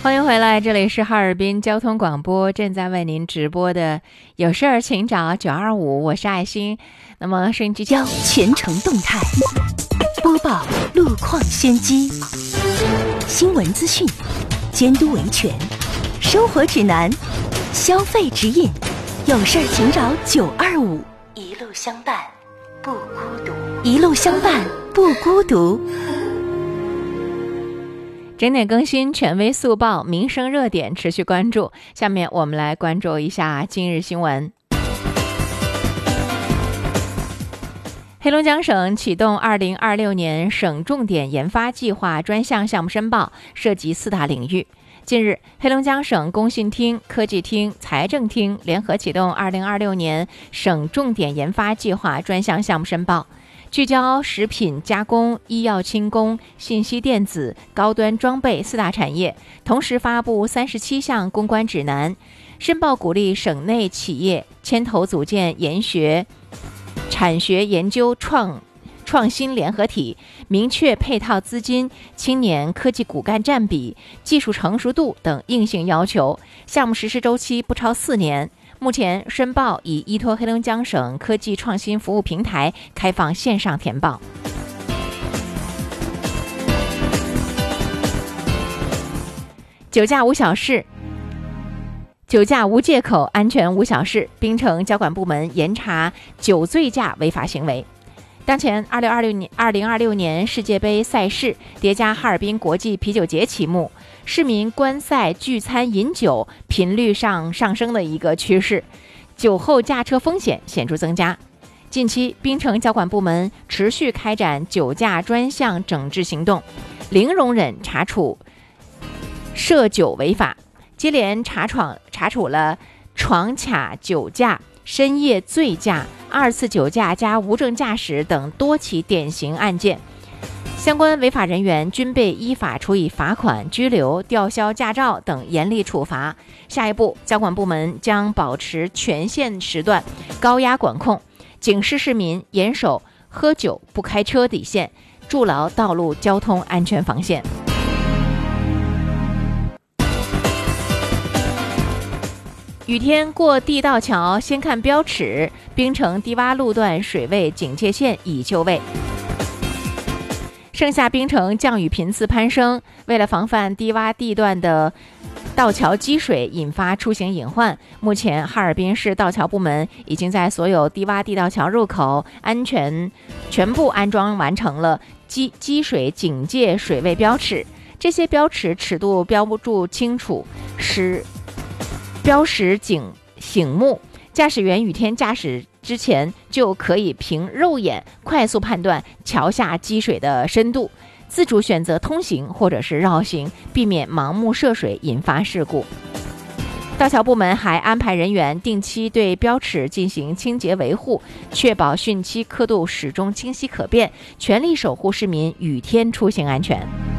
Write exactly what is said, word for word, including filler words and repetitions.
欢迎回来，这里是哈尔滨交通广播，正在为您直播的有事儿请找九二五，我是爱心。那么收音机将全程动态播报路况先机，新闻资讯，监督维权，生活指南，消费指引，有事儿请找九二五，一路相伴不孤独，一路相伴不孤独。 整点更新，权威速报，民生热点持续关注。下面我们来关注一下今日新闻。黑龙江省启动二零二六年省重点研发计划专项项目申报，涉及四大领域。近日，黑龙江省工信厅、科技厅、财政厅联合启动二零二六年省重点研发计划专项项目申报，聚焦食品加工、医药轻工、信息电子、高端装备四大产业，同时发布三十七项公关指南。申报鼓励省内企业牵头组建研学、产学研究创创新联合体，明确配套资金、青年科技骨干占比、技术成熟度等硬性要求。项目实施周期不超四年。目前申报已依托黑龙江省科技创新服务平台开放线上填报。酒驾无小事，酒驾无借口，安全无小事。槟城交管部门严查酒醉驾违法行为。当前二零二六年二零二六年世界杯赛事叠加哈尔滨国际啤酒节启幕，市民观赛聚餐饮酒频率上上升的一个趋势，酒后驾车风险显著增加。近期槟城交管部门持续开展酒驾专项整治行动，零容忍查处涉酒违法，接连查闯查处了闯卡酒驾、深夜醉驾、二次酒驾加无证驾驶等多起典型案件，相关违法人员均被依法处以罚款、拘留、吊销驾照等严厉处罚。下一步，交管部门将保持全线时段高压管控，警示市民严守喝酒不开车底线，筑牢道路交通安全防线。雨天过地道桥先看标尺，槟城低洼路段水位警戒线已就位。盛夏槟城降雨频次攀升，为了防范低洼地段的道桥积水引发出行隐患，目前哈尔滨市道桥部门已经在所有低洼地道桥入口安全全部安装完成了积积水警戒水位标尺，这些标尺尺度标注清楚，使标识警醒目，驾驶员雨天驾驶之前就可以凭肉眼快速判断桥下积水的深度，自主选择通行或者是绕行，避免盲目涉水引发事故。道桥部门还安排人员定期对标尺进行清洁维护，确保汛期刻度始终清晰可辨，全力守护市民雨天出行安全。